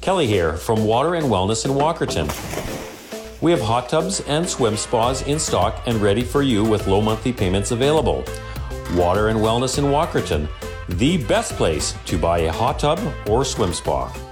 Kelly here from Water and Wellness in Walkerton. We have hot tubs and swim spas in stock and ready for you with low monthly payments available. Water and Wellness in Walkerton, the best place to buy a hot tub or swim spa.